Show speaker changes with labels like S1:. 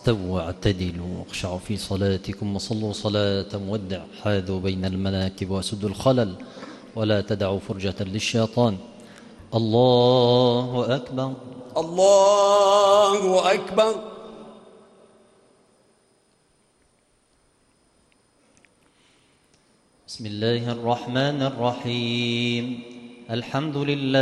S1: استووا واعتدلوا واخشعوا في صلاتكم وصلوا صلاة مودع. حاذوا بين المناكب وسدوا الخلل ولا تدعوا فرجة للشيطان. الله أكبر.
S2: الله أكبر.
S1: بسم الله الرحمن الرحيم. الحمد لله